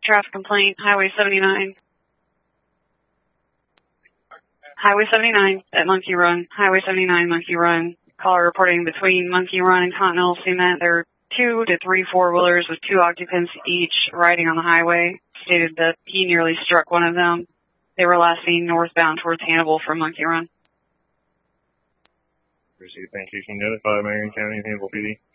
Traffic complaint, Highway 79. Highway 79 at Monkey Run. Highway 79, Monkey Run. Caller reporting between Monkey Run and Continental Cement. There are 2 to 3 four-wheelers with 2 occupants each riding on the highway. Stated that he nearly struck one of them. They were last seen northbound towards Hannibal from Monkey Run. Proceed, thank you. Can you notify Marion County and Hannibal PD?